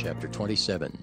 chapter 27.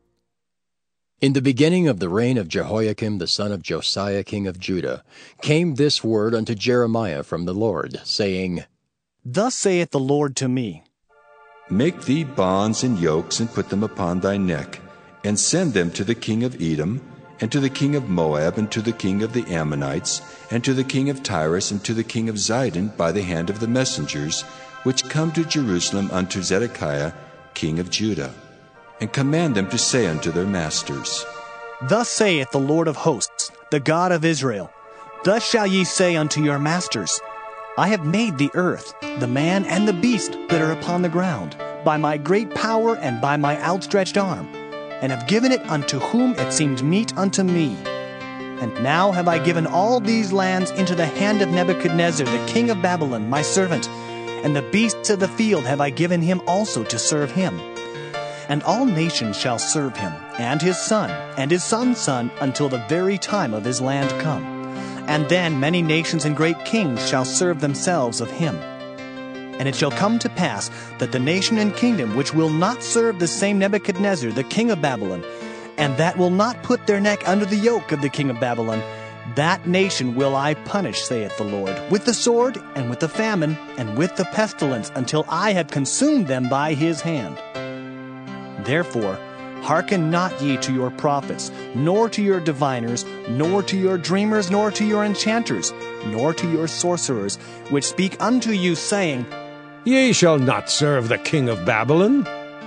In the beginning of the reign of Jehoiakim the son of Josiah king of Judah came this word unto Jeremiah from the Lord, saying, Thus saith the Lord to me, Make thee bonds and yokes, and put them upon thy neck, and send them to the king of Edom, and to the king of Moab, and to the king of the Ammonites, and to the king of Tyrus, and to the king of Zidon, by the hand of the messengers, which come to Jerusalem unto Zedekiah king of Judah, and command them to say unto their masters, Thus saith the Lord of hosts, the God of Israel, Thus shall ye say unto your masters, I have made the earth, the man and the beast that are upon the ground, by my great power and by my outstretched arm, and have given it unto whom it seemed meet unto me. And now have I given all these lands into the hand of Nebuchadnezzar the king of Babylon, my servant, and the beasts of the field have I given him also to serve him. And all nations shall serve him, and his son's son, until the very time of his land come. And then many nations and great kings shall serve themselves of him. And it shall come to pass that the nation and kingdom which will not serve the same Nebuchadnezzar the king of Babylon, and that will not put their neck under the yoke of the king of Babylon, that nation will I punish, saith the Lord, with the sword, and with the famine, and with the pestilence, until I have consumed them by his hand. Therefore, hearken not ye to your prophets, nor to your diviners, nor to your dreamers, nor to your enchanters, nor to your sorcerers, which speak unto you, saying, Ye shall not serve the king of Babylon.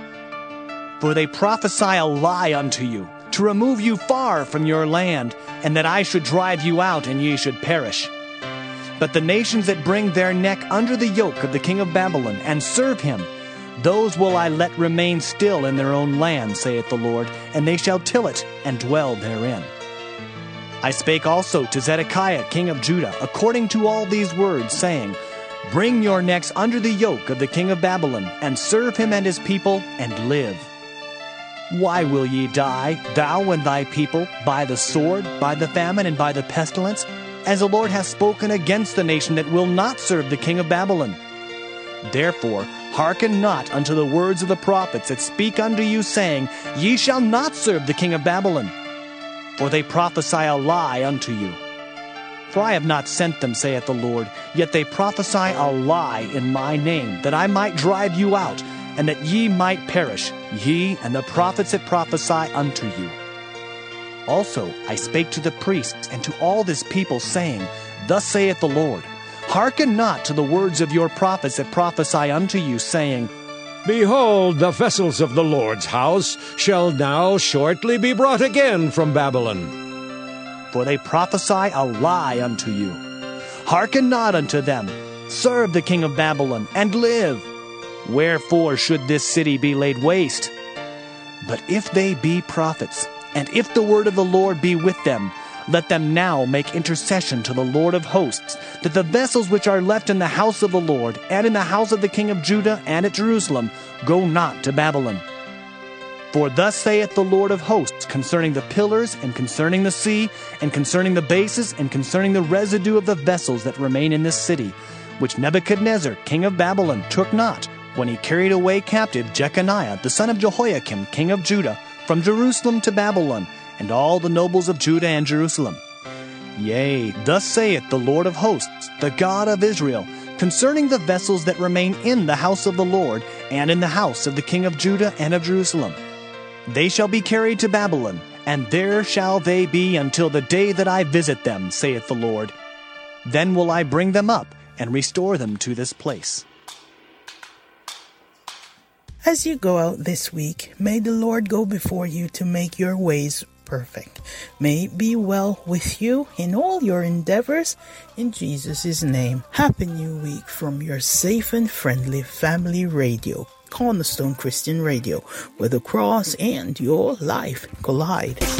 For they prophesy a lie unto you, to remove you far from your land, and that I should drive you out, and ye should perish. But the nations that bring their neck under the yoke of the king of Babylon, and serve him, those will I let remain still in their own land, saith the Lord, and they shall till it, and dwell therein. I spake also to Zedekiah king of Judah, according to all these words, saying, Bring your necks under the yoke of the king of Babylon, and serve him and his people, and live. Why will ye die, thou and thy people, by the sword, by the famine, and by the pestilence, as the Lord hath spoken against the nation that will not serve the king of Babylon? Therefore, hearken not unto the words of the prophets that speak unto you, saying, Ye shall not serve the king of Babylon. For they prophesy a lie unto you. For I have not sent them, saith the Lord, yet they prophesy a lie in my name, that I might drive you out, and that ye might perish, ye and the prophets that prophesy unto you. Also I spake to the priests and to all this people, saying, Thus saith the Lord, Hearken not to the words of your prophets that prophesy unto you, saying, Behold, the vessels of the Lord's house shall now shortly be brought again from Babylon. For they prophesy a lie unto you. Hearken not unto them. Serve the king of Babylon, and live. Wherefore should this city be laid waste? But if they be prophets, and if the word of the Lord be with them, let them now make intercession to the Lord of hosts, that the vessels which are left in the house of the Lord, and in the house of the king of Judah, and at Jerusalem, go not to Babylon. For thus saith the Lord of hosts concerning the pillars, and concerning the sea, and concerning the bases, and concerning the residue of the vessels that remain in this city, which Nebuchadnezzar king of Babylon took not, when he carried away captive Jeconiah the son of Jehoiakim king of Judah, from Jerusalem to Babylon, and all the nobles of Judah and Jerusalem. Yea, thus saith the Lord of hosts, the God of Israel, concerning the vessels that remain in the house of the Lord, and in the house of the king of Judah and of Jerusalem. They shall be carried to Babylon, and there shall they be until the day that I visit them, saith the Lord. Then will I bring them up, and restore them to this place. As you go out this week, may the Lord go before you to make your ways perfect. May it be well with you in all your endeavors, in Jesus' name. Happy New Week from your safe and friendly family radio, Cornerstone Christian Radio, where the cross and your life collide.